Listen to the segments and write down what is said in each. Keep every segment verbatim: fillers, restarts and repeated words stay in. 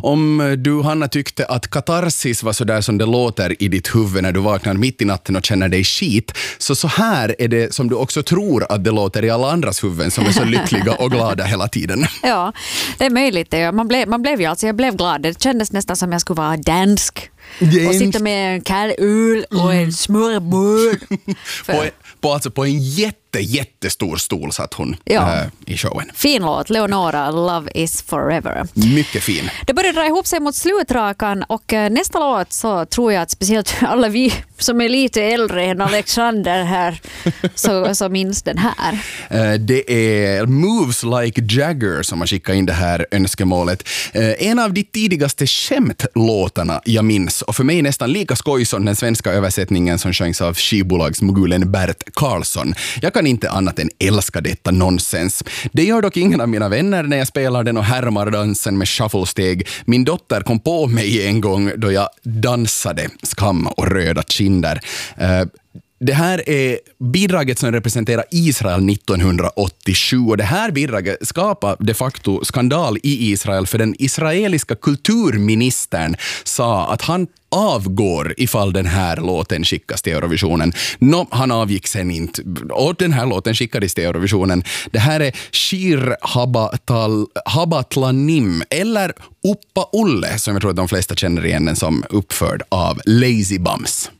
Om du, Hanna, tyckte att katarsis var så där som det låter i ditt huvud när du vaknar mitt i natten och känner dig skit, så så här är det som du också tror att det låter i alla andras huvuden som är så lyckliga och glada hela tiden. Ja, det är möjligt. Man blev, man blev ju alltså, jag blev glad. Det kändes nästan som jag skulle vara dansk. Dansk. Och sitta med en kall öl och en smörbröd. på, på, alltså på en jätte, jättestor stol satt hon ja. äh, i showen. Fin låt, Leonora, Love is forever. Mycket fin. Det börjar dra ihop sig mot slutrakan och nästa låt så tror jag att speciellt alla vi som är lite äldre än Alexander här så, så minns den här. Uh, det är Moves Like Jagger som har skickat in det här önskemålet. Uh, en av de tidigaste skämtlåtarna jag minns, och för mig nästan lika skoj som den svenska översättningen som sjöngs av skivbolagsmogulen Bert Karlsson. Jag kan inte annat än älska detta nonsens. Det gör dock ingen av mina vänner när jag spelar den och härmar dansen med shufflesteg. Min dotter kom på mig en gång då jag dansade skam och röda kinder. Uh, Det här är bidraget som representerar Israel nittonhundraåttiosju, och det här bidraget skapar de facto skandal i Israel, för den israeliska kulturministern sa att han avgår ifall den här låten skickas till Eurovisionen. No, han avgick sen inte, och den här låten skickades till Eurovisionen. Det här är Shir Habatal, Habatlanim, eller Uppa Ulle, som jag tror att de flesta känner igen den som, uppförd av Lazy Bums.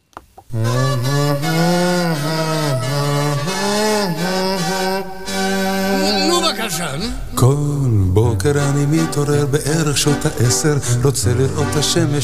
נו בבקשה. כל בוקר אני מתעורר בערך שעות העשר, רוצה לראות את השמש